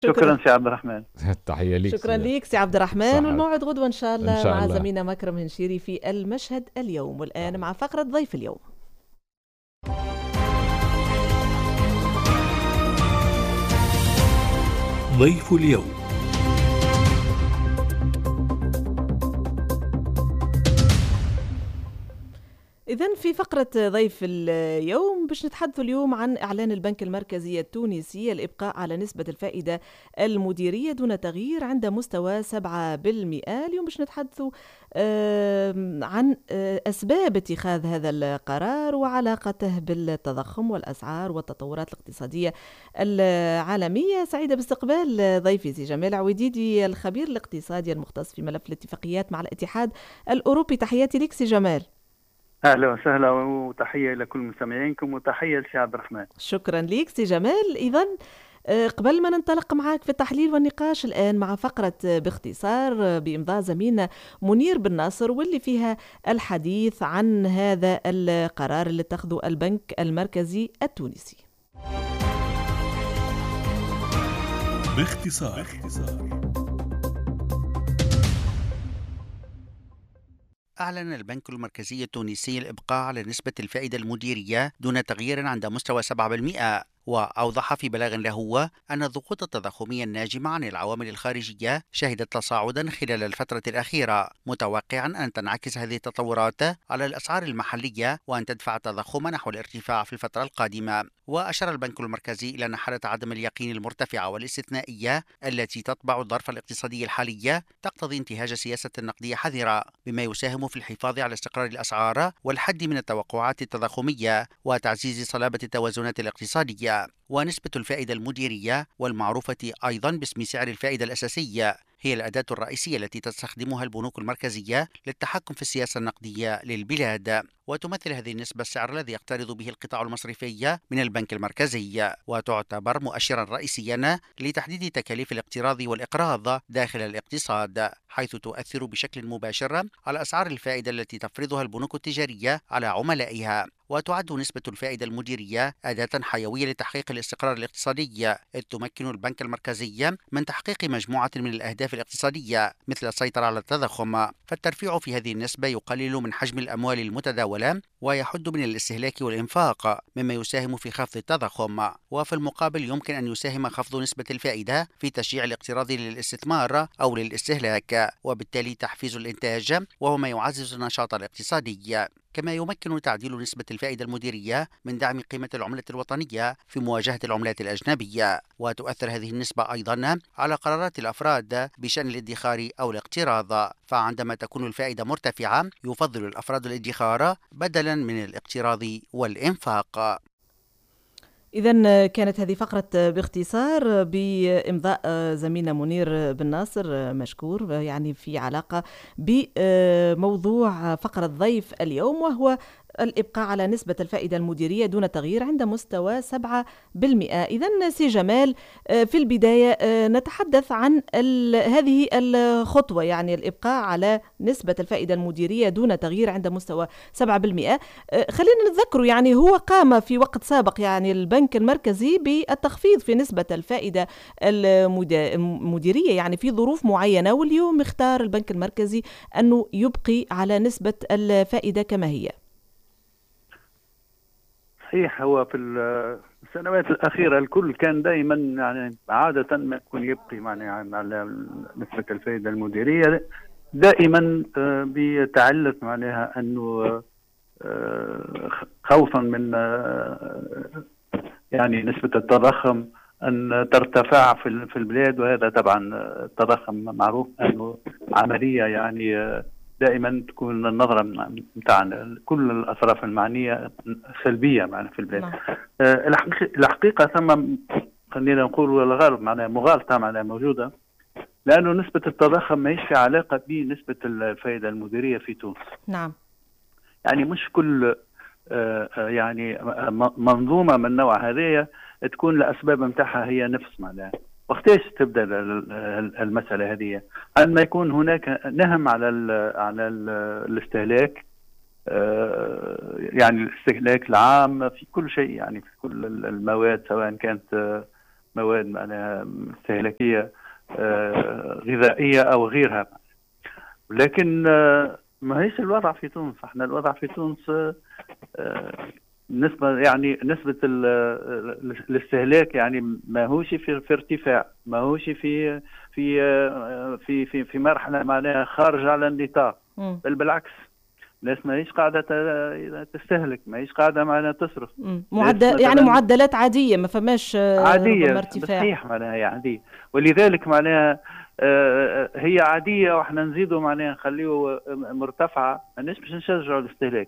شكرا. شكرا سي عبد الرحمن. تحية ليك. شكرا ليك سي عبد الرحمن، والموعد غدوة إن شاء الله مع زميلنا مكرم هنشيري في المشهد اليوم. والآن مع فقرة ضيف اليوم. ضيف اليوم. إذن في فقرة ضيف اليوم باش نتحدثوا اليوم عن إعلان البنك المركزي التونسي الإبقاء على نسبة الفائدة المديرية دون تغيير عند مستوى 7%. اليوم باش نتحدثوا عن أسباب اتخاذ هذا القرار وعلاقته بالتضخم والأسعار والتطورات الاقتصادية العالمية. سعيدة باستقبال ضيفي سي جمال عويديدي الخبير الاقتصادي المختص في ملف الاتفاقيات مع الاتحاد الأوروبي. تحياتي لك سي جمال. أهلا وسهلا وتحية لكل مستمعينكم وتحية لسي عبد الرحمن. شكرا لك سي جمال. إذن قبل ما ننطلق معك في التحليل والنقاش الآن مع فقرة باختصار بإمضاء زميلنا منير بن ناصر واللي فيها الحديث عن هذا القرار اللي اتخذه البنك المركزي التونسي. باختصار. أعلن البنك المركزي التونسي الإبقاء على نسبة الفائدة المديرية دون تغيير عند مستوى 7%، وأوضح في بلاغ له أن الضغوط التضخمية الناجمة عن العوامل الخارجية شهدت تصاعدا خلال الفترة الأخيرة، متوقعا أن تنعكس هذه التطورات على الأسعار المحلية وأن تدفع التضخم نحو الارتفاع في الفترة القادمة. وأشار البنك المركزي إلى أن حالة عدم اليقين المرتفعة والاستثنائية التي تطبع الظرف الاقتصادي الحالي تقتضي انتهاج سياسة نقدية حذرة، بما يساهم في الحفاظ على استقرار الأسعار والحد من التوقعات التضخمية وتعزيز صلابة التوازنات الاقتصادية. ونسبة الفائدة المديرية والمعروفة أيضا باسم سعر الفائدة الأساسية هي الأداة الرئيسية التي تستخدمها البنوك المركزية للتحكم في السياسة النقدية للبلاد، وتمثل هذه النسبة السعر الذي يقترض به القطاع المصرفي من البنك المركزي، وتعتبر مؤشرا رئيسيا لتحديد تكاليف الاقتراض والإقراض داخل الاقتصاد، حيث تؤثر بشكل مباشر على أسعار الفائدة التي تفرضها البنوك التجارية على عملائها. وتعد نسبة الفائدة المديرية أداة حيوية لتحقيق الاستقرار الاقتصادي، إذ تمكن البنك المركزي من تحقيق مجموعة من الأهداف الاقتصادية مثل السيطرة على التضخم، فالترفيع في هذه النسبة يقلل من حجم الأموال المتداولة ويحد من الاستهلاك والإنفاق، مما يساهم في خفض التضخم. وفي المقابل يمكن أن يساهم خفض نسبة الفائدة في تشجيع الاقتراض للاستثمار أو للاستهلاك، وبالتالي تحفيز الإنتاج وهو ما يعزز النشاط الاقتصادي. كما يمكن تعديل نسبة الفائدة المديرية من دعم قيمة العملة الوطنية في مواجهة العملات الأجنبية، وتؤثر هذه النسبة أيضا على قرارات الأفراد بشأن الادخار أو الاقتراض، فعندما تكون الفائدة مرتفعة يفضل الأفراد الادخار بدلا من الاقتراض والإنفاق. إذن كانت هذه فقرة باختصار بإمضاء زميلنا منير بن ناصر مشكور، يعني في علاقة بموضوع فقرة ضيف اليوم، وهو الإبقاء على نسبة الفائدة المديرية دون تغيير عند مستوى 7%. إذن سي جمال، في البداية نتحدث عن هذه الخطوة، يعني الإبقاء على نسبة الفائدة المديرية دون تغيير عند مستوى 7%. خلينا نتذكر يعني هو قام في وقت سابق يعني البنك المركزي بالتخفيض في نسبة الفائدة المديرية يعني في ظروف معينة، واليوم اختار البنك المركزي أنه يبقي على نسبة الفائدة كما هي. صحيح، هو في السنوات الأخيرة الكل كان دائما يعني عادة ما يكون يبقي يعني على نسبة الفائدة المديرية دائما بيتعلق معناها أنه خوفا من يعني نسبة التضخم أن ترتفع في البلاد، وهذا طبعا التضخم معروف أنه عملية يعني دائما تكون النظرة متاعنا كل الأطراف المعنية سلبية معنا في البلاد. الحقيقة ثم خلينا نقول الغرب معناها مغالطة معناها موجودة، لأنه نسبة التضخم ما هيش في علاقة بنسبة الفائدة المديرية في تونس. نعم. يعني مش كل يعني منظومة من نوع هذه تكون لأسباب متاعها هي نفس معناها. وقتاش تبدأ المسألة هذه؟ عندما يكون هناك نهم على الاستهلاك، يعني الاستهلاك العام في كل شيء، يعني في كل المواد سواء كانت مواد معناها استهلاكية غذائية أو غيرها. لكن ما هيش الوضع في تونس. احنا الوضع في تونس نسبة يعني نسبة الاستهلاك يعني ما هوش في ارتفاع، ما هوش في في مرحلة معناها خارج على النطاق، بل بالعكس الناس ما هيش قاعدة تستهلك، ما هيش قاعدة معناها تصرف. يعني معدلات عادية، ما فماش عادية ارتفاع. صحيح معناها هي عادية، ولذلك معناها هي عادية واحنا نزيدوا معناها نخليه مرتفعة، ماناش باش نشجعوا الاستهلاك.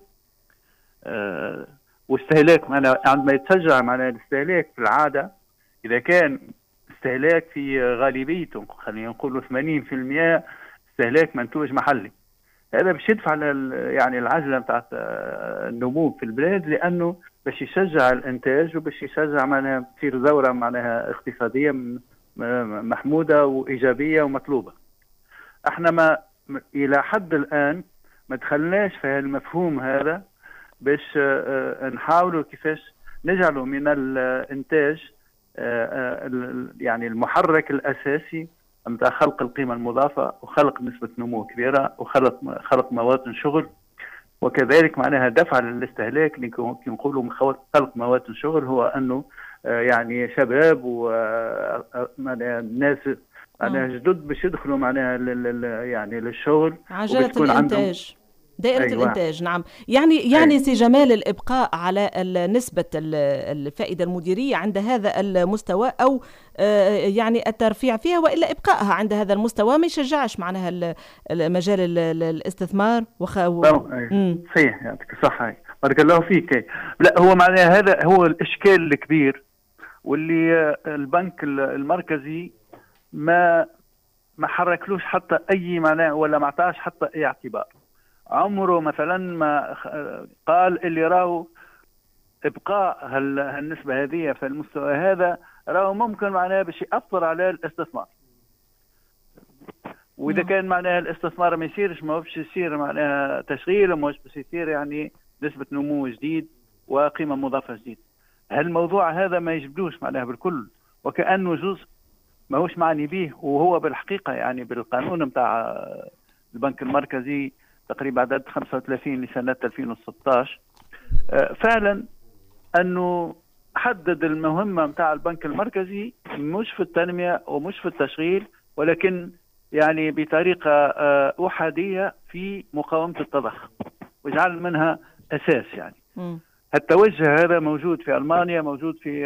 واستهلاك معناها عندما يتشجع معناها الاستهلاك في العادة، إذا كان استهلاك في غالبيته خلينا نقولوا 80% استهلاك منتوج محلي، هذا باش يدفع يعني العجلة بتاعت النمو في البلاد، لأنه باش يشجع الإنتاج وباش يشجع معناها تصير دورة معناها اقتصادية محمودة وإيجابية ومطلوبة. احنا ما إلى حد الآن ما دخلناش في المفهوم هذا باش نحاولوا كيفاش نجعلوا من الإنتاج يعني المحرك الأساسي متاع خلق القيمة المضافة وخلق نسبة نمو كبيرة وخلق مواطن شغل، وكذلك معناها دفع للاستهلاك اللي نقولوا خلق مواطن شغل، هو أنه يعني شباب وناس معناها جدد باش يدخلوا معناها يعني للشغل، عجلة الإنتاج، دائرة أيوة. الإنتاج. نعم. يعني سي جمال الإبقاء على نسبة الفائدة المديرية عند هذا المستوى، أو يعني الترفيع فيها، وإلا إبقائها عند هذا المستوى ما يشجعش معناها مجال الاستثمار صحيح، يعطيك الصحة، بارك الله فيك. لا هو معناها هذا هو الإشكال الكبير، واللي البنك المركزي ما حركلوش حتى أي معناه، ولا ما عطاش حتى أي اعتبار. عمره مثلا ما قال اللي راهو ابقاء هالنسبه هذه في المستوى هذا راهو ممكن معناها باش ياثر على الاستثمار، واذا كان معناها الاستثمار ما يصيرش، ما باش يصير معناها تشغيل، وما باش يصير يعني نسبه نمو جديد وقيمه مضافه جديد. هالموضوع هذا ما يجبدوش معناها بالكل، وكانه جزء ما هوش معني به، وهو بالحقيقه يعني بالقانون نتاع البنك المركزي تقريبا عدد 35 لسنة 2016 فعلا أنه حدد المهمة متاع البنك المركزي مش في التنمية ومش في التشغيل، ولكن يعني بطريقة أحادية في مقاومة التضخم، وجعل منها أساس. يعني التوجه هذا موجود في ألمانيا، موجود في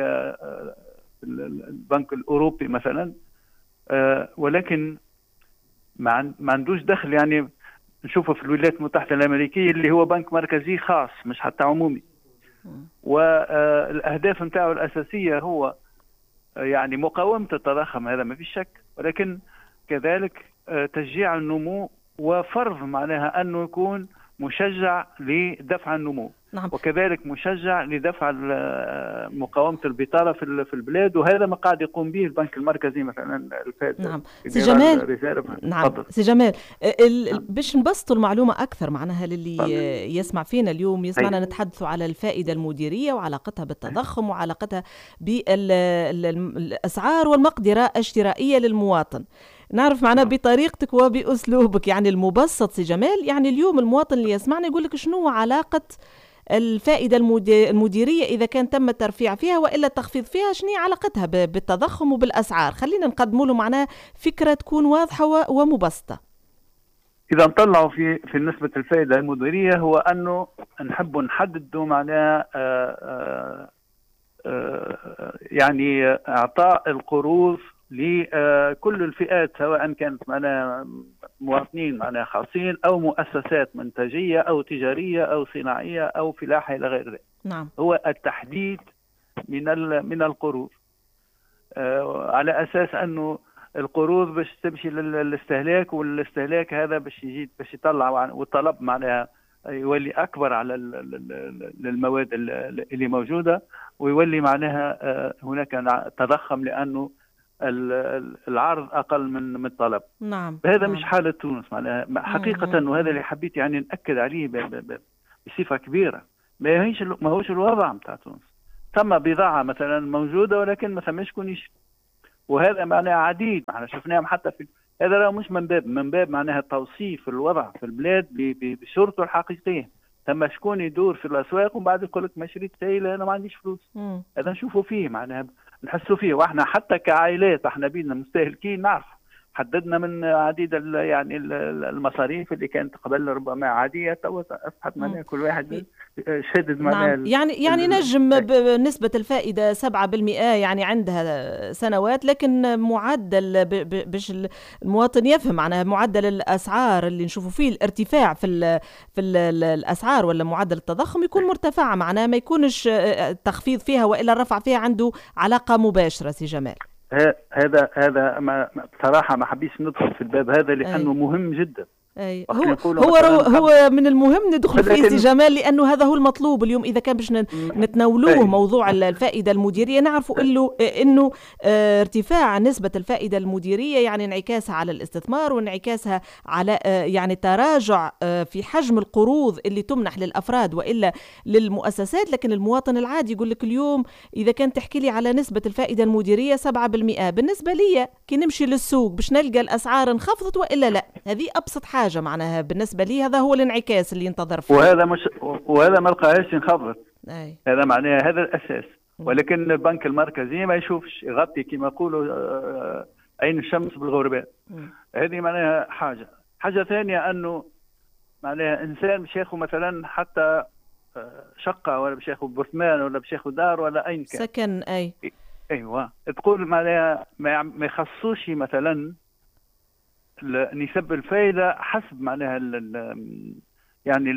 البنك الأوروبي مثلا، ولكن ما عندوش دخل. يعني نشوفه في الولايات المتحدة الأمريكية اللي هو بنك مركزي خاص مش حتى عمومي، والأهداف نتاعه الأساسية هو يعني مقاومة التضخم، هذا ما في شك، ولكن كذلك تشجيع النمو وفرض معناها أنه يكون مشجع لدفع النمو. نعم. وكذلك مشجع لدفع مقاومة البطالة في البلاد، وهذا ما قاعد يقوم به البنك المركزي مثلا الفائد. نعم. سي جمال، نعم سي جمال، باش نبسطوا المعلومة أكثر معناها للي يسمع فينا اليوم، يسمعنا نتحدثوا على الفائدة المديرية وعلاقتها بالتضخم وعلاقتها بالأسعار والمقدرة الشرائية للمواطن. نعرف معنا بطريقتك وبأسلوبك يعني المبسط سي جمال، يعني اليوم المواطن اللي يسمعنا يقول لك شنو علاقة الفائدة المديرية إذا كان تم الترفيع فيها وإلا التخفيض فيها، شنو علاقتها بالتضخم وبالأسعار؟ خلينا نقدموا له معناه فكرة تكون واضحة ومبسطة. إذا نطلعوا في نسبة الفائدة المديرية، هو أنه نحب نحددوا معناه يعني إعطاء القروض لكل الفئات، سواء كانت معناها مواطنين معناها خاصين أو مؤسسات منتجية أو تجارية أو صناعية أو فلاحة إلى غير ذلك. نعم. هو التحديد من القروض على أساس أنه القروض باش تمشي للاستهلاك، والاستهلاك هذا باش يطلع، والطلب معناها يولي أكبر على المواد اللي موجودة، ويولي معناها هناك تضخم لأنه العرض أقل من الطلب. نعم. هذا نعم. مش حالة تونس معناها حقيقة، وهذا اللي حبيت يعني نأكد عليه بصفة كبيرة. ما هوش الوضع متاع تونس. ثم بضاعة مثلا موجودة، ولكن ما ثماش كون وهذا معناها عديد احنا شفناهم حتى في هذا راه مش من باب معناها توصيف الوضع في البلاد بصورته الحقيقيه. ثم شكون يدور في الاسواق ومن بعد يقول لك ما شريت شيء انا ما عنديش فلوس. هذا نشوفوا فيه معناها نحسوا فيه، واحنا حتى كعائلات احنا بينا مستهلكين نعرف حددنا من عديد يعني المصاريف اللي كانت قبل ربما عاديه تو اصبحت معناها كل واحد شدد معناها. نعم. يعني نجم بنسبه الفائده 7% يعني عندها سنوات، لكن معدل باش المواطن يفهم معناها معدل الاسعار اللي نشوفوا فيه الارتفاع في الاسعار ولا معدل التضخم يكون مرتفع، معناها ما يكونش التخفيض فيها والا الرفع فيها عنده علاقه مباشره. سي جمال، هذا بصراحه ما حبيش ندخل في الباب هذا لانه مهم جدا. هو من المهم ندخل فيه سي جمال، لانه هذا هو المطلوب اليوم. اذا كان باش نتناولوه موضوع الفائده المديريه، نعرفوا انه ارتفاع نسبه الفائده المديريه يعني انعكاسها على الاستثمار وانعكاسها على يعني تراجع في حجم القروض اللي تمنح للافراد والا للمؤسسات. لكن المواطن العادي يقول لك اليوم اذا كان تحكي لي على نسبه الفائده المديريه 7%، بالنسبه لي كي نمشي للسوق باش نلقى الاسعار انخفضت والا لا. هذه ابسط حاجه معناها بالنسبه لي، هذا هو الانعكاس اللي ينتظر فيه. وهذا ما لقاهاش ينخفض. هذا معناه هذا الاساس. ولكن البنك المركزي ما يشوفش، يغطي كما يقولوا عين الشمس بالغرباء. هذه معناها حاجه ثانيه، انه معناها انسان باش ياخذ مثلا حتى شقه ولا باش ياخذ برطمان ولا باش ياخذ دار ولا اين كان سكن. ايوه تقول معناها ما يخصوش مثلا نسب الفائده حسب معناها يعني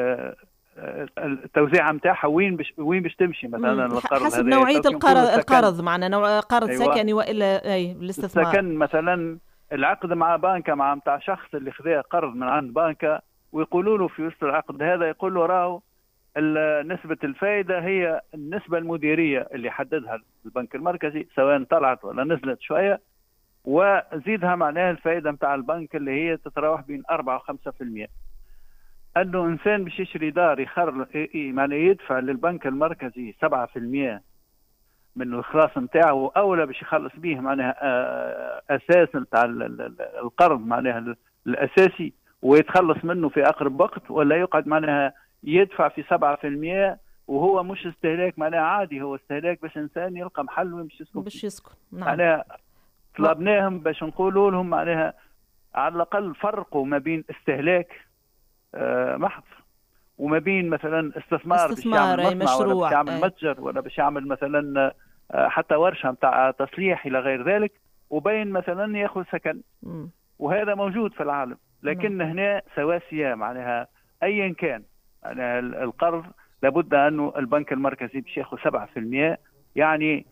التوزيعه نتاعها وين باش تمشي مثلا القرض حسب نوعيه القرض معنا قرض سكني والا الاستثمار. السكن مثلا العقد مع بنكه مع نتاع شخص اللي خذا قرض من عند بنكه ويقولوا له في وسط العقد هذا يقول له راهو نسبه الفائده هي النسبه المديريه اللي حددها البنك المركزي سواء طلعت ولا نزلت شويه، وزيدها معناها الفائده نتاع البنك اللي هي تتراوح بين 4 و 5%. انه انسان باش يشري دار معناها يدفع للبنك المركزي 7% من الخلاص نتاعه، اولى باش يخلص به معناها اساس نتاع القرض معناها الاساسي ويتخلص منه في اقرب وقت، ولا يقعد معناها يدفع في 7% وهو مش استهلاك معناها عادي، هو استهلاك باش انسان يلقى محل وين باش يسكن. نعم. معناها طلبناهم باش نقولوا لهم معناها على الاقل فرقوا ما بين استهلاك محض وما بين مثلا استثمار باش يعمل مشروع ولا باش يعمل متجر ولا باش يعمل مثلا حتى ورشه نتاع تصليح الى غير ذلك، وبين مثلا ياخذ سكن. وهذا موجود في العالم، لكن هنا سواسيه معناها ايا كان معناها القرض لابد انه البنك المركزي باش ياخذ 7%، يعني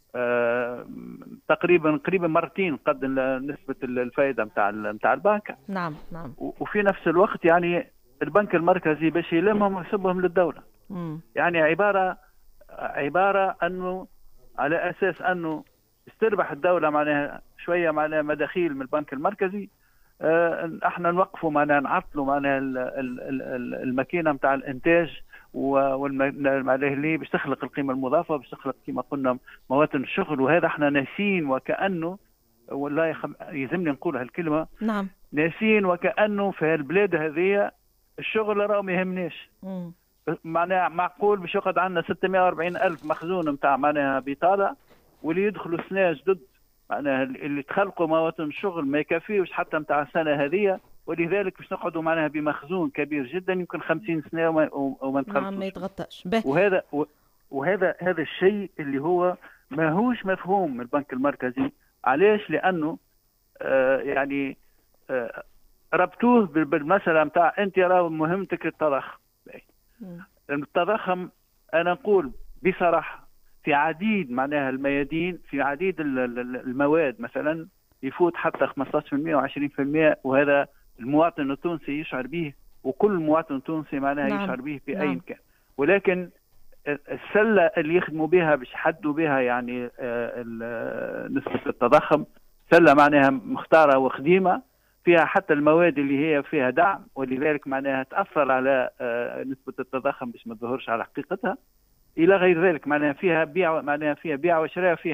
تقريبا مرتين قد نسبة الفائدة نتاع البنك. نعم. وفي نفس الوقت يعني البنك المركزي باش يلمهم ويسبهم للدولة. يعني عبارة انه على اساس انه تستربح الدولة معناها شوية معناها مداخيل من البنك المركزي، احنا نوقفوا معناها نعطلوا معناها الماكينة نتاع الانتاج اللي باش تخلق القيمه المضافه، باش تخلق كما قلنا مواتن الشغل. وهذا احنا ناسين وكانه والله يلزمني نقول هالكلمه. نعم. ناسين وكانه في هالبلاد هذه الشغل راه ما يهمناش. معناها معقول باش يقعد عندنا 640 الف مخزون نتاع معناها بطاله، واللي يدخلوا السنه جدد معناها اللي تخلقوا مواتن الشغل ما يكفيوش حتى نتاع السنه هذه، ولذلك باش نقعدوا معناها بمخزون كبير جدا يمكن 50 سنه وما نتخلصوش. ما يتغطاش. وهذا الشيء اللي هو ماهوش مفهوم من البنك المركزي. علاش؟ لانه يعني ربطوه بالمساله نتاع انت راه مهمتك التضخم. التضخم انا نقول بصراحه في عديد معناها الميادين، في عديد المواد مثلا يفوت حتى 15% و20%، وهذا المواطن التونسي يشعر به وكل مواطن تونسي معناها يشعر به في أي كان. ولكن السلة اللي يخدموا بها باش يحدوا بها يعني نسبة التضخم سلة معناها مختارة وخديمة فيها حتى المواد اللي هي فيها دعم، ولذلك معناها تأثر على نسبة التضخم باش ما تظهرش على حقيقتها إلى غير ذلك. معناها فيها بيع، معناها فيها بيع وشراء، فيها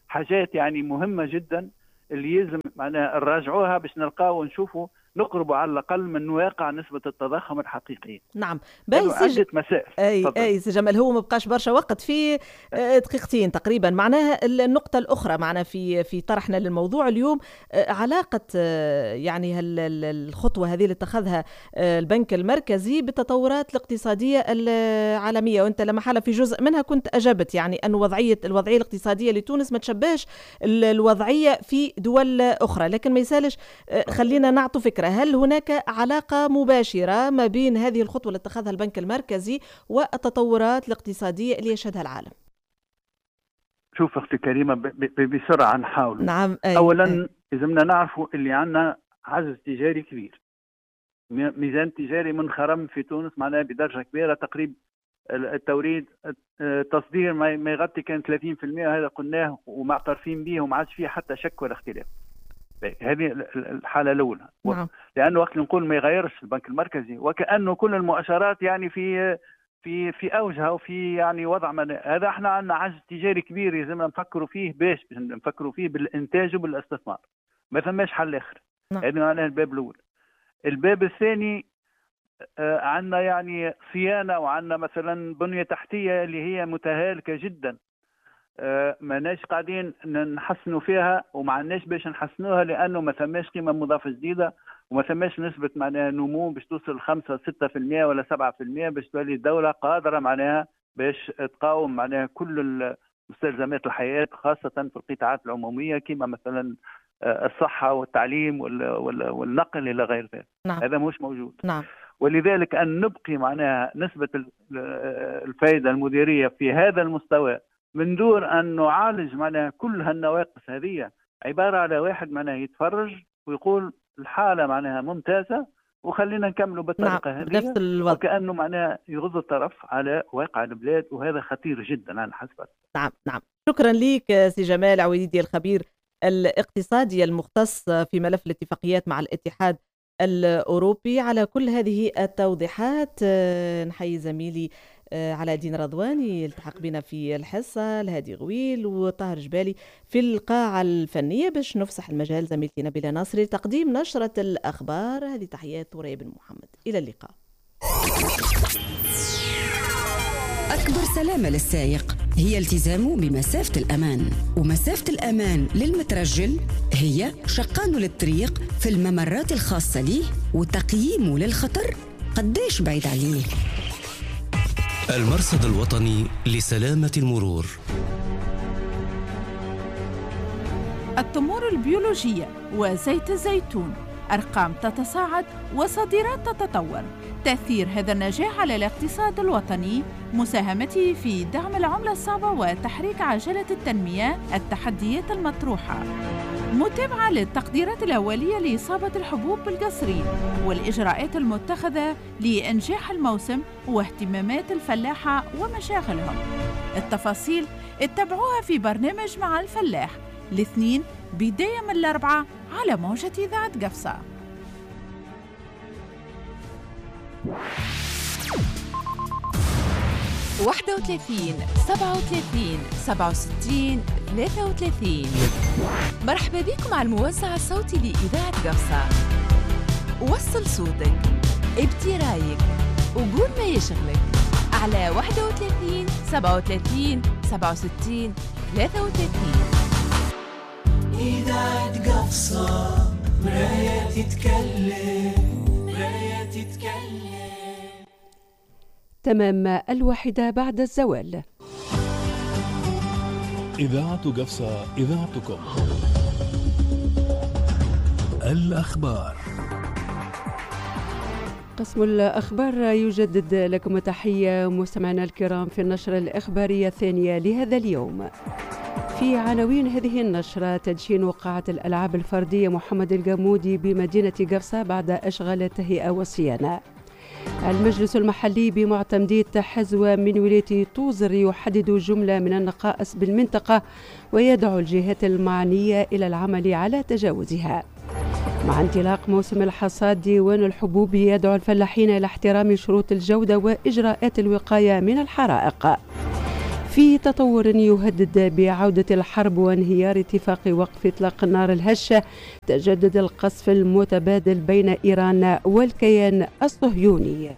حاجات يعني مهمة جدا اللي يلزم معناها نراجعوها باش نلقاو ونشوفوا نقربوا على الأقل من واقع نسبة التضخم الحقيقية. نعم. عدة مسائل. أي سي جمال، هو ما بقاش برشا وقت، في دقيقتين تقريبا. معناها النقطة الأخرى معنا في طرحنا للموضوع اليوم علاقة يعني الخطوة هذه اللي اتخذها البنك المركزي بالتطورات الاقتصادية العالمية، وأنت لما حالة في جزء منها كنت أجبت يعني أن الوضعية الاقتصادية لتونس ما تشبهش الوضعية في دول أخرى، لكن ما يسالش خلينا نعطوا فكرة، هل هناك علاقة مباشرة ما بين هذه الخطوة اللي اتخذها البنك المركزي والتطورات الاقتصادية اللي يشهدها العالم؟ شوف أختي كريمة، بسرعة نحاول. نعم. أولا لازمنا نعرفوا اللي عندنا عجز تجاري كبير، ميزان تجاري منخرم في تونس معناها بدرجة كبيرة، تقريبا التوريد تصدير ما يغطي كان 30%، هذا قلناه ومعترفين به وما عادش فيه حتى شك ولا اختلاف. هذه الحالة الأولى. نعم. لأنه وقت نقول ما يغيرش البنك المركزي وكأنه كل المؤشرات يعني في أوجها وفي يعني وضع هذا احنا عندنا عجز تجاري كبير لازمنا نفكروا فيه، باش نفكروا فيه بالإنتاج وبالاستثمار، ما ثماش حل آخر. هذا معناه الباب الأول. الباب الثاني عندنا يعني صيانة، وعندنا مثلا بنية تحتية اللي هي متهالكة جدا، ماناش قاعدين نحسنوا فيها وما عندناش باش نحسنوها، لانه ما ثماش قيمه مضافه جديده وما ثماش نسبه معناها نمو باش توصل 5-6% ولا 7% باش تولي الدوله قادره معناها باش تقاوم معناها كل مستلزمات الحياه، خاصه في القطاعات العموميه كما مثلا الصحه والتعليم والنقل الى غير ذلك. نعم. هذا مش موجود. نعم. ولذلك ان نبقي معناها نسبه الفائده المديريه في هذا المستوى من دون أن نعالج معناها كل هالنواقص هذه، عبارة على واحد معناها يتفرج ويقول الحالة معناها ممتازة وخلينا نكملوا بالطريقة هذه، وكأنه معناها يغض الطرف على واقع البلاد، وهذا خطير جدا على حسب. نعم. شكرا لك سي جمال عويدي، الخبير الاقتصادي المختص في ملف الاتفاقيات مع الاتحاد الأوروبي، على كل هذه التوضيحات. نحيي زميلي علاء الدين رضواني التحق بنا في الحصة، الهادي غويل وطاهر جبالي في القاعة الفنية، باش نفسح المجال زميلتي نبيلة ناصري لتقديم نشرة الأخبار. هذه تحيات وريا بن محمد، إلى اللقاء. أكبر سلامة للسائق هي التزامه بمسافة الأمان، ومسافة الأمان للمترجل هي شقانه للطريق في الممرات الخاصة ليه وتقييمه للخطر قديش بعيد عليه. المرصد الوطني لسلامة المرور. التمور البيولوجية وزيت الزيتون، أرقام تتصاعد وصادرات تتطور. تأثير هذا النجاح على الاقتصاد الوطني، مساهمته في دعم العملة الصعبة وتحريك عجلة التنمية، التحديات المطروحة. متابعة للتقديرات الأولية لإصابة الحبوب بالقصرين والإجراءات المتخذة لإنجاح الموسم واهتمامات الفلاحة ومشاغلهم. التفاصيل اتبعوها في برنامج مع الفلاح الاثنين بداية من الأربعاء على موجة إذاعة قفصة. واحدة 37 33. مرحبا بكم على الموزع الصوتي لإذاعة قفصة. وصل صوتك، ابدي رايك، وقول ما يشغلك على 31 37 67 33. إذاعة قفصة، مراية تتكلم. تمام 1 بعد الزوال. إذاعة قفصة، إذاعتكم. الأخبار. قسم الأخبار يجدد لكم تحية مستمعينا الكرام في النشرة الإخبارية الثانية لهذا اليوم. في عناوين هذه النشرة: تدشين وقاعة الألعاب الفردية محمد الجمودي بمدينة قفصة بعد أشغال التهيئة والصيانة. المجلس المحلي بمعتمدية حزوة من ولاية طوزر يحدد جملة من النقائص بالمنطقة ويدعو الجهات المعنية إلى العمل على تجاوزها. مع انطلاق موسم الحصاد، ديوان الحبوب يدعو الفلاحين إلى احترام شروط الجودة وإجراءات الوقاية من الحرائق. في تطور يهدد بعودة الحرب وانهيار اتفاق وقف إطلاق النار الهشة، تجدد القصف المتبادل بين إيران والكيان الصهيوني.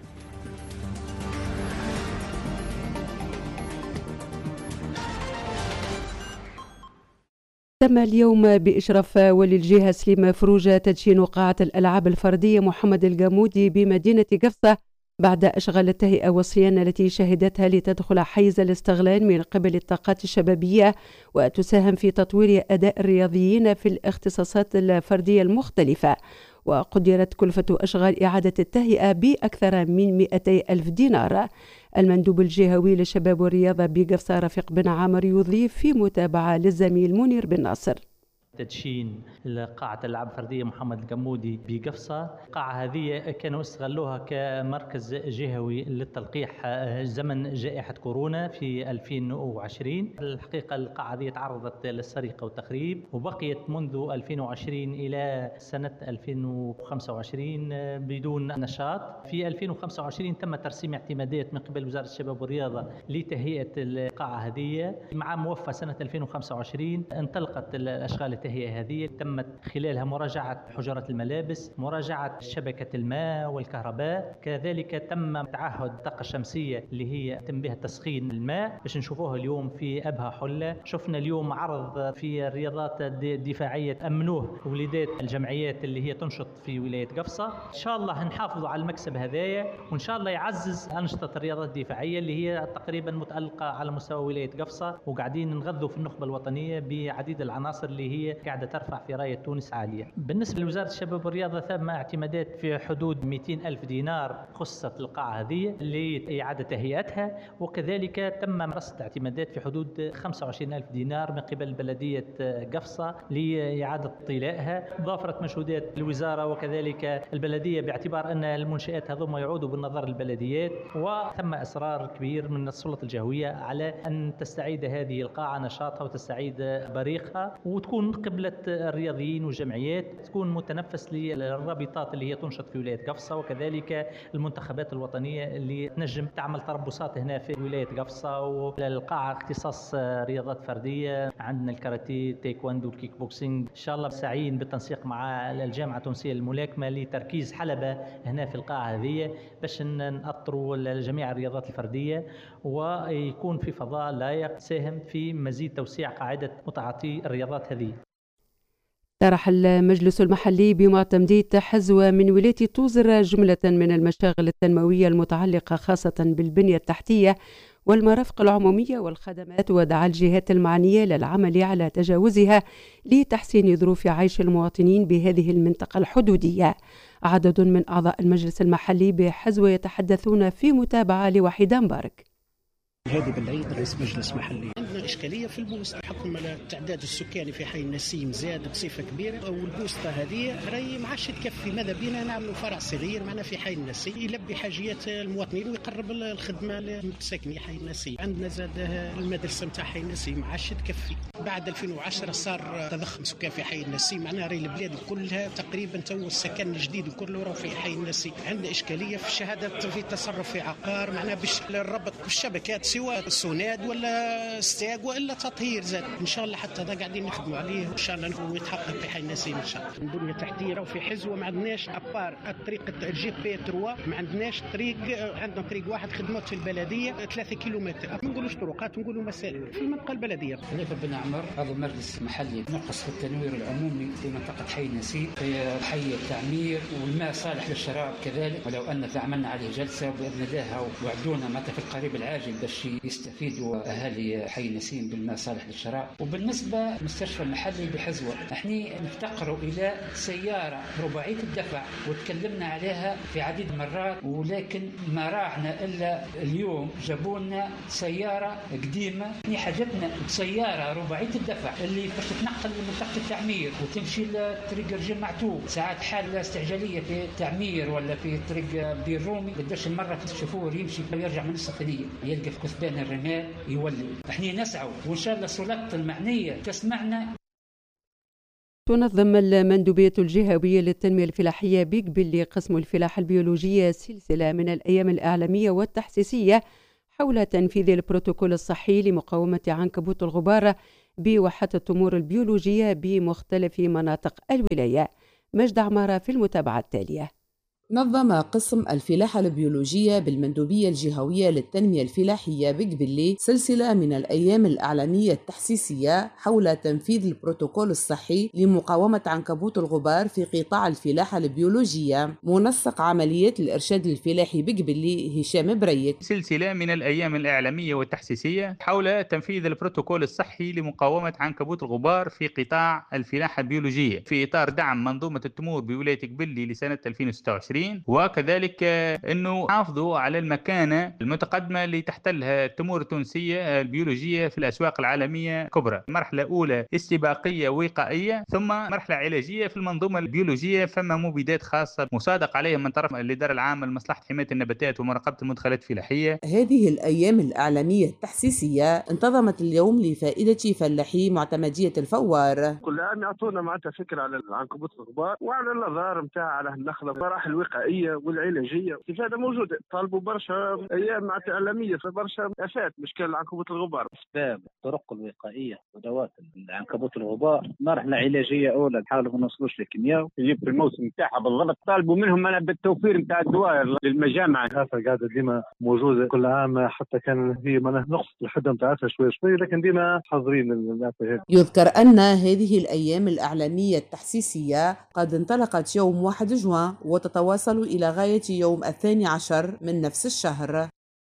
تم اليوم بإشراف ولي الجهة سليم فروجة تدشين قاعة الألعاب الفردية محمد الجامودي بمدينة قفصة بعد أشغال التهيئة والصيانة التي شهدتها لتدخل حيز الاستغلال من قبل الطاقات الشبابية وتساهم في تطوير أداء الرياضيين في الاختصاصات الفردية المختلفة. وقدرت كلفة أشغال إعادة التهيئة بأكثر من 200 ألف دينار. المندوب الجهوي للشباب والرياضة بقفصة رفيق بن عامر يضيف في متابعة للزميل منير بن ناصر. تدشين قاعة الألعاب الفردية محمد الجامودي بقفصة. القاعة هذه كانوا استغلوها كمركز جهوي للتلقيح زمن جائحة كورونا في 2020. الحقيقة القاعة هذه تعرضت للسرقة والتخريب وبقيت منذ 2020 إلى سنة 2025 بدون نشاط. في 2025 تم ترسيم اعتمادات من قبل وزارة الشباب والرياضة لتهيئة القاعة هذه. مع موفى سنة 2025 انطلقت الأشغال التهيئة هذه، تمت خلالها مراجعة حجرات الملابس، مراجعة شبكة الماء والكهرباء، كذلك تم تعهد الطاقة الشمسية اللي هي يتم بها تسخين الماء باش نشوفوها اليوم في أبها حلة. شفنا اليوم عرض في الرياضات الدفاعية أمنوه وليدات الجمعيات اللي هي تنشط في ولاية قفصة. إن شاء الله نحافظوا على المكسب هذايا وإن شاء الله يعزز أنشطة الرياضات الدفاعية اللي هي تقريبا متألقة على مستوى ولاية قفصة، وقاعدين نغذوا في النخبة الوطنية بعديد العناصر اللي هي قاعدة ترفع في راية تونس عالية. بالنسبة لوزارة الشباب والرياضة ثم اعتمادات في حدود 200 ألف دينار خصت القاعة هذه لإعادة تهيئتها، وكذلك تم رصد اعتمادات في حدود 25 ألف دينار من قبل بلدية قفصة لإعادة طلائها. ضافرت مجهودات الوزارة وكذلك البلدية باعتبار أن المنشآت هذوما يعودوا بالنظر للبلديات، وثم إصرار كبير من السلطة الجهوية على أن تستعيد هذه القاعة نشاطها وتستعيد بريقها وتكون قبلة الرياضيين والجمعيات، تكون متنفس للرابطات اللي هي تنشط في ولاية قفصة وكذلك المنتخبات الوطنية اللي تنجم تعمل تربصات هنا في ولاية قفصة. والقاعة اختصاص رياضات فردية، عندنا الكاراتيه، تايكواندو، الكيك بوكسينج. إن شاء الله سعيين بالتنسيق مع الجامعة التونسية للملاكمة لتركيز حلبة هنا في القاعة هذه باش نأطروا جميع الرياضات الفردية ويكون في فضاء لائق تساهم في مزيد توسيع قاعدة متعاطي الرياضات هذه. طرح المجلس المحلي بمعتمدية حزوة من ولاية توزر جملة من المشاغل التنموية المتعلقة خاصة بالبنية التحتية والمرافق العمومية والخدمات، ودعا الجهات المعنية للعمل على تجاوزها لتحسين ظروف عيش المواطنين بهذه المنطقة الحدودية. عدد من أعضاء المجلس المحلي بحزوة يتحدثون في متابعة لوحيد مبارك. هذه بالعيد رئيس مجلس محلي عندنا إشكالية في البوسطة بحكم التعداد السكاني في حي النسيم زاد بصفة كبيرة، والبوسطة هذه راهي ما عادش تكفي. ماذا بينا نعملوا فرع صغير معنا في حي النسيم يلبي حاجيات المواطنين ويقرب الخدمة للمتساكنين حي النسيم. عندنا زاد المدرسة نتاع حي النسيم ما عادش تكفي. بعد 2010 صار تضخم سكان في حي النسيم، معناها راهي البلاد كلها تقريبا تو السكن الجديد كله راه في حي النسيم. عندنا إشكالية في الشهادات في التصرف في عقار، معناها باش الربط بالشبكات سواء سوناد ولا ستاج والا تطهير زاد. ان شاء الله حتى هذا قاعدين نخدموا عليه وان شاء الله نكون يتحقق في حي النسيم ان شاء الله. البنيه التحتيه وفي حزوه ما عندناش ابار الطريق الجي بي 3، ما عندناش طريق. عندنا طريق واحد خدمات في البلديه 3 كيلومتر، ما نقولوش طرقات نقولوا مسائل في المنطقه البلديه. خليفه بن عمر عضو مجلس محلي نقص في التنوير العمومي في منطقه حي النسيم في حي التعمير، والماء صالح للشراب كذلك، ولو ان عملنا عليه جلسه باذن الله وعدونا متى في القريب العاجل باش يستفيدوا اهالي حي النسيم بالماء صالح للشراب. وبالنسبه للمستشفى المحلي بحزوه احنا نفتقروا الى سياره رباعيه الدفع وتكلمنا عليها في عديد مرات، ولكن ما راحنا الا اليوم جابوا لنا سياره قديمه. احنا حاجتنا بسياره رباعيه الدفع اللي باش تتنقل من منطقه التعمير وتمشي لطريق رجال معتوه. ساعات حاله استعجاليه في التعمير ولا في طريق بير رومي قداش المره الشوفور يمشي ويرجع من السفنيه يلقى في كثبان الرمال يولي. احنا نسعوا وان شاء الله السلطات المعنيه تسمعنا. تنظم المندوبية الجهوية للتنمية الفلاحية بقبل لقسم الفلاحة البيولوجية سلسلة من الأيام الإعلامية والتحسيسية حول تنفيذ البروتوكول الصحي لمقاومة عنكبوت الغبار بواحات التمور البيولوجية بمختلف مناطق الولاية. مجد عمارة في المتابعة التالية. نظم قسم الفلاحة البيولوجية بالمندوبية الجهوية للتنمية الفلاحية بقبلي سلسلة من الأيام الإعلامية التحسيسية حول تنفيذ البروتوكول الصحي لمقاومة عنكبوت الغبار في قطاع الفلاحة البيولوجية. منسق عمليات الإرشاد الفلاحي بقبلي هشام بريك. سلسلة من الأيام الإعلامية والتحسيسية حول تنفيذ البروتوكول الصحي لمقاومة عنكبوت الغبار في قطاع الفلاحة البيولوجية في إطار دعم منظومة التمور بولاية قبلي لسنة 2026، وكذلك أنه حافظوا على المكانة المتقدمة اللي تحتلها التمور التونسية البيولوجية في الأسواق العالمية الكبرى. مرحلة أولى استباقية وقائية، ثم مرحلة علاجية في المنظومة البيولوجية، فما مبيدات خاصة مصادق عليها من طرف الإدارة العامة لمصلحة حماية النباتات ومراقبة المدخلات الفلاحية. هذه الأيام الإعلامية التحسيسية انتظمت اليوم لفائدة فلاحي معتمدية الفوار. كل عام يعطونا معناتها فكرة على العنكبوت الغبار وعلى الأضرار نتاعها على النخلة، مراحل الوقائية والعلاجية. استفادة موجودة، طالبوا برشا أيام معناتها إعلامية في برشا آفات مشكلة العنكبوت الغبار. أسباب الطرق الوقائية ودوات العنكبوت الغبار، مرحلة علاجية أولى نحاولوا ما نوصلوش للكيمياء، يجيب في الموسم نتاعها بالضبط. طالبوا منهم أنا بالتوفير نتاع الدواء للمجامع. الآفة قاعدة ديما موجودة كل عام، حتى كان هي نقص الحدة نتاعها شوي لكن ديما حاضرين الآفة هذه. يذكر أن هذه الأيام الإعلامية التحسيسية قد انطلقت يوم 1 جوان وتتواصل إلى غاية يوم 12 من نفس الشهر.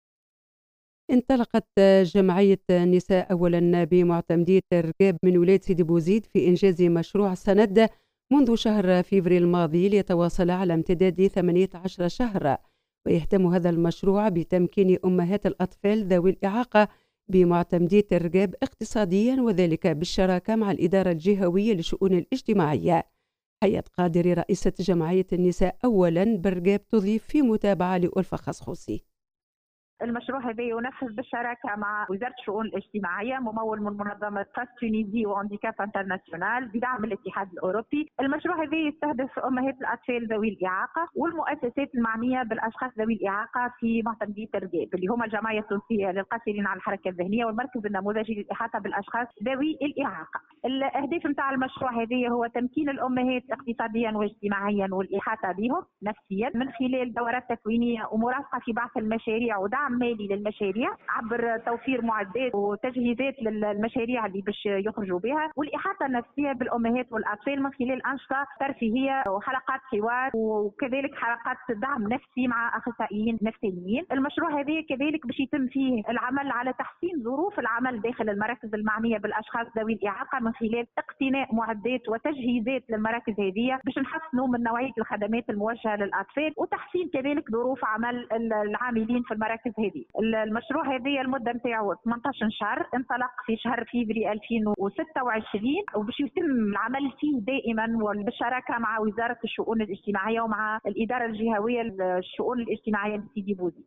انطلقت جمعية نساء أولا بمعتمدية رقاب من ولاية سيدي بوزيد في إنجاز مشروع سند منذ شهر فيفريل الماضي ليتواصل على امتداد 18 شهر، ويهتم هذا المشروع بتمكين أمهات الأطفال ذوي الإعاقة بمعتمدية الرقاب اقتصاديا، وذلك بالشراكة مع الإدارة الجهوية للشؤون الاجتماعية. حياة قادري رئيسة جمعية النساء أولا بالرقاب تضيف في متابعة لألفة خصخوصي. المشروع هذا ينفذ بالشراكة مع وزارة الشؤون الاجتماعية ممول من منظمة فاس تونيزي وهانديكاب انترناسيونال بدعم الاتحاد الأوروبي. المشروع هذا يستهدف أمهات الأطفال ذوي الإعاقة والمؤسسات المعنية بالأشخاص ذوي الإعاقة في معتمدية الرقاب اللي هم الجمعية التونسية للقاصرين عن الحركة الذهنية والمركز النموذجي للإحاطة بالأشخاص ذوي الإعاقة. الأهداف نتاع المشروع هذا هو تمكين الأمهات اقتصاديا واجتماعيا والإحاطة بهم نفسيا من خلال دورات تكوينية ومرافقة في بعض المشاريع ودعم مالي للمشاريع عبر توفير معدات وتجهيزات للمشاريع اللي باش يخرجوا بها، والإحاطة النفسية بالأمهات والأطفال من خلال أنشطة ترفيهية وحلقات حوار وكذلك حلقات دعم نفسي مع أخصائيين نفسيين. المشروع هذا كذلك باش يتم فيه العمل على تحسين ظروف العمل داخل المراكز المعنية بالأشخاص ذوي الإعاقة من خلال اقتناء معدات وتجهيزات للمراكز هذه باش نحسنوا من نوعية الخدمات الموجهة للأطفال وتحسين كذلك ظروف عمل العاملين في المراكز هذه. المشروع هذا المدة نتاعو 18 شهر، انطلق في شهر فيفري 2026 وباش يتم العمل فيه دائما بالشراكة مع وزارة الشؤون الاجتماعية ومع الإدارة الجهوية للشؤون الاجتماعية لسيدي بوزيد.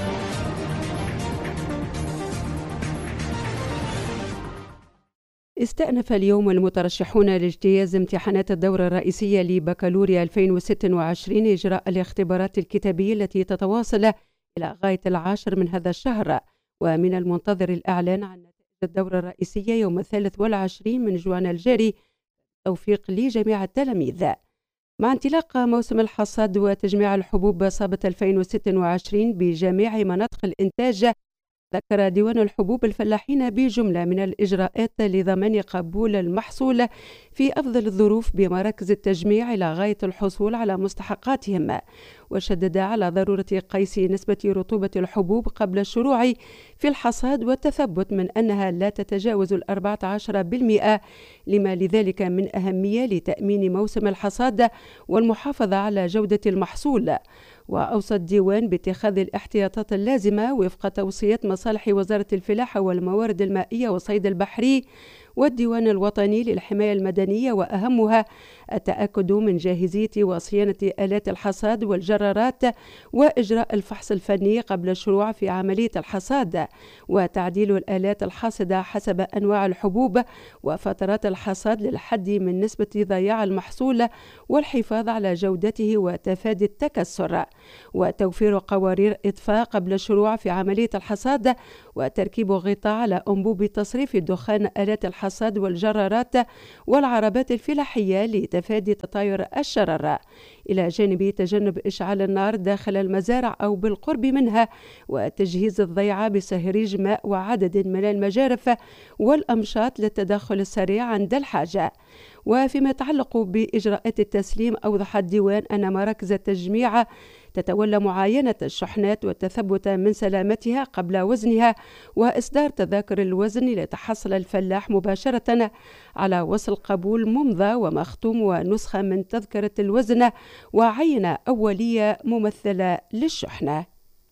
استأنف اليوم المترشحون لاجتياز امتحانات الدورة الرئيسية لبكالوريا 2026 إجراء الاختبارات الكتابية التي تتواصل إلى غاية 10 من هذا الشهر، ومن المنتظر الإعلان عن نتائج الدورة الرئيسية يوم 23 من جوان الجاري، توفيق لجميع التلاميذ. مع انطلاق موسم الحصاد وتجميع الحبوب صابة 2026 بجميع مناطق الإنتاج، ذكر ديوان الحبوب الفلاحين بجملة من الإجراءات لضمان قبول المحصول في أفضل الظروف بمراكز التجميع إلى غاية الحصول على مستحقاتهم، وشدد على ضرورة قيس نسبة رطوبة الحبوب قبل الشروع في الحصاد والتثبت من أنها لا تتجاوز 14%، لما لذلك من أهمية لتأمين موسم الحصاد والمحافظة على جودة المحصول. وأوصى الديوان باتخاذ الاحتياطات اللازمة وفق توصيات مصالح وزارة الفلاحة والموارد المائية والصيد البحري والديوان الوطني للحماية المدنية، وأهمها التأكد من جاهزية وصيانة آلات الحصاد والجرارات وإجراء الفحص الفني قبل الشروع في عملية الحصاد، وتعديل الآلات الحاصدة حسب أنواع الحبوب وفترات الحصاد للحد من نسبة ضياع المحصول والحفاظ على جودته وتفادي التكسر، وتوفير قوارير إطفاء قبل الشروع في عملية الحصاد، وتركيب غطاء على أنبوب تصريف دخان آلات الحصاد والجرارات والعربات الفلاحية لتفادي تطاير الشرر، إلى جانب تجنب إشعال النار داخل المزارع أو بالقرب منها، وتجهيز الضيعة بصهريج ماء وعدد من المجارف والأمشاط للتدخل السريع عند الحاجة. وفيما يتعلق بإجراءات التسليم، أوضح الديوان أن مراكز التجميع تتولى معاينة الشحنات والتثبت من سلامتها قبل وزنها وإصدار تذاكر الوزن ليتحصل الفلاح مباشرة على وصل قبول ممضى ومختوم ونسخة من تذكرة الوزن وعينة أولية ممثلة للشحنة.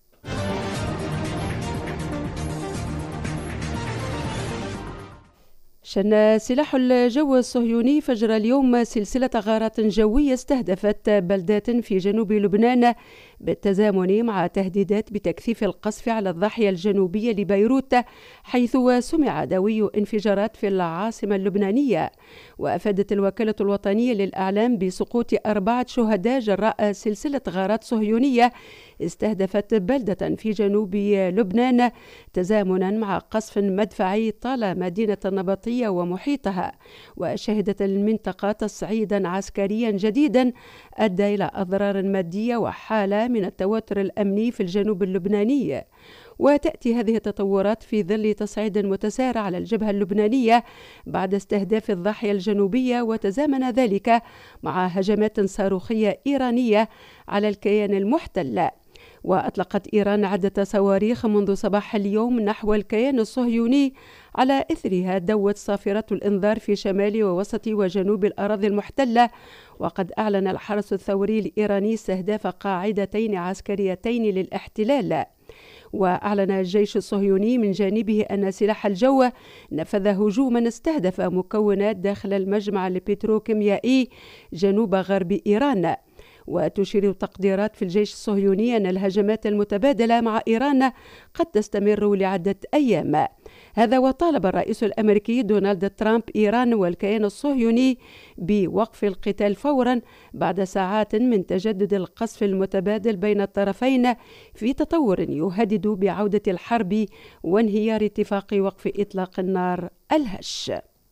شن سلاح الجو الصهيوني فجر اليوم سلسلة غارات جوية استهدفت بلدات في جنوب لبنان بالتزامن مع تهديدات بتكثيف القصف على الضاحية الجنوبية لبيروت، حيث سمع دوي انفجارات في العاصمة اللبنانية. وأفادت الوكالة الوطنية للإعلام بسقوط 4 شهداء جراء سلسلة غارات صهيونية استهدفت بلدة في جنوب لبنان تزامنا مع قصف مدفعي طال مدينة النبطية ومحيطها. وشهدت المنطقة تصعيدا عسكريا جديدا أدى إلى أضرار مادية وحالة من التوتر الأمني في الجنوب اللبناني. وتأتي هذه التطورات في ظل تصعيد متسارع على الجبهة اللبنانية بعد استهداف الضاحية الجنوبية، وتزامن ذلك مع هجمات صاروخية إيرانية على الكيان المحتل. وأطلقت إيران عدة صواريخ منذ صباح اليوم نحو الكيان الصهيوني، على إثرها دوت صافرات الإنذار في شمال ووسط وجنوب الأراضي المحتلة. وقد أعلن الحرس الثوري الإيراني استهداف قاعدتين عسكريتين للاحتلال. وأعلن الجيش الصهيوني من جانبه أن سلاح الجو نفذ هجوما استهدف مكونات داخل المجمع البتروكيميائي جنوب غرب إيران. وتشير تقديرات في الجيش الصهيوني أن الهجمات المتبادلة مع إيران قد تستمر لعدة أيام. هذا وطالب الرئيس الأمريكي دونالد ترامب إيران والكيان الصهيوني بوقف القتال فورا بعد ساعات من تجدد القصف المتبادل بين الطرفين في تطور يهدد بعودة الحرب وانهيار اتفاق وقف إطلاق النار الهش.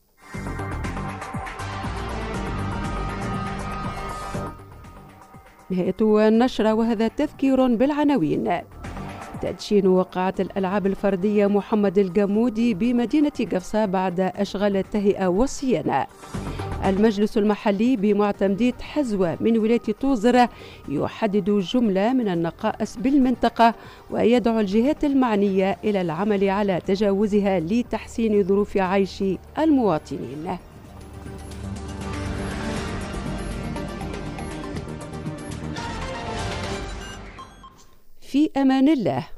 نهاية النشرة، وهذا تذكير بالعناوين. تدشين وقاعة الألعاب الفردية محمد الجمودي بمدينة قفصة بعد أشغال التهيئة والصيانة. المجلس المحلي بمعتمدية حزوة من ولاية طوزر يحدد جملة من النقائص بالمنطقة ويدعو الجهات المعنية إلى العمل على تجاوزها لتحسين ظروف عيش المواطنين. في أمان الله.